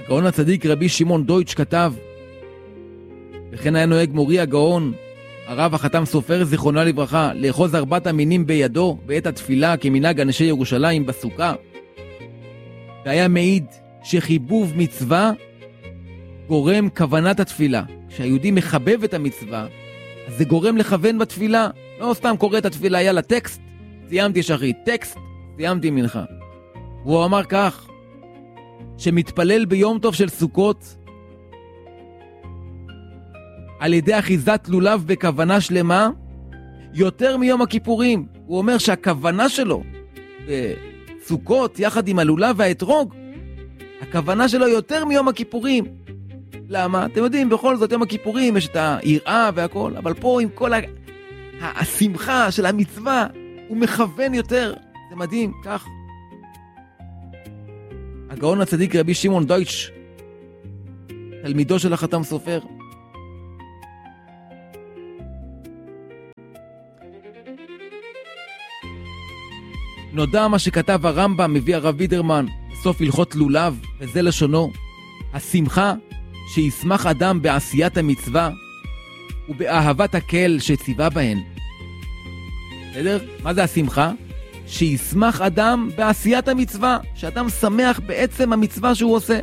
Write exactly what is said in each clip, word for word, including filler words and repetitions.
הגאון הצדיק רבי שמעון דויטש כתב, וכן היה נוהג מורי הגאון, הרב החתם סופר זיכרונה לברכה, לאחוז ארבעת המינים בידו בעת התפילה כמנהג אנשי ירושלים בסוכה, והיה מעיד שחיבוב מצווה גורם כוונת התפילה. כשהיהודי מחבב את המצווה, אז זה גורם לכוון בתפילה. לא סתם קורא את התפילה, יאללה, טקסט, סיימתי שחרית, טקסט, סיימתי מנחה. והוא אמר כך, שמתפלל ביום טוב של סוכות, על ידי אחיזת לולב בכוונה שלמה, יותר מיום הכיפורים. הוא אומר שהכוונה שלו בסוכות, יחד עם הלולב והאתרוג, הכוונה שלו יותר מיום הכיפורים. למה? אתם יודעים, בכל זאת יום הכיפורים יש את היראה והכל, אבל פה עם כל ה... השמחה של המצווה, הוא מכוון יותר. זה מדהים, כך. הגאון הצדיק רבי שמעון דויטש, תלמידו של החתם סופר, נודע מה שכתב הרמב"ם, מביא הרב וידרמן בסוף הלכות לולב, וזה לשונו, השמחה שישמח אדם בעשיית המצווה ובאהבת הקהל שציווה בהן. בסדר? מה זה השמחה? שישמח אדם בעשיית המצווה, שאדם שמח בעצם המצווה שהוא עושה.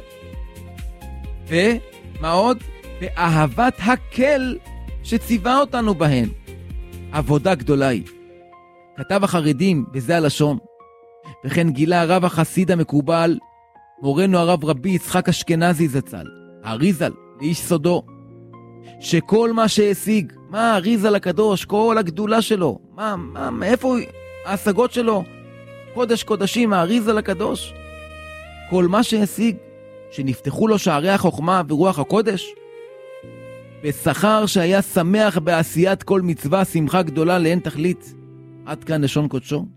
ומה עוד? באהבת הקהל שציווה אותנו בהן. עבודה גדולה היא. כתב החרדים בזה הלשון, וכן גילה הרב החסיד המקובל, מורנו הרב רבי יצחק אשכנזי זצ"ל, האריז"ל, לאיש סודו, שכל מה שהשיג, מה האריז"ל הקדוש, כל הגדולה שלו, מה, מה, מאיפה ההשגות שלו, קודש קודשים, האריז"ל הקדוש, כל מה שהשיג, שנפתחו לו שערי החוכמה ורוח הקודש, בשכר שהיה שמח בעשיית כל מצווה, שמחה גדולה לאין תכלית, עד כאן לשון קודשו.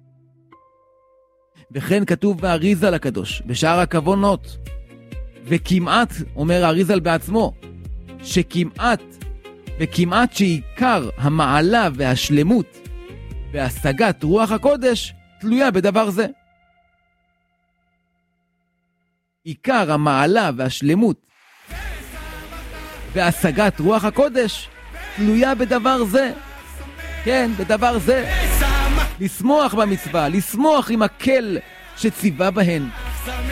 וכן כתוב באריז"ל הקדוש, בשאר הכוונות, וכמעט, אומר האריז"ל בעצמו, שכמעט וכמעט שעיקר המעלה והשלמות בהשגת רוח הקודש תלויה בדבר זה. עיקר המעלה והשלמות בהשגת רוח הקודש תלויה בדבר זה. כן, בדבר זה. לשמוח במצווה, לשמוח עם הקהל שציווה בהן.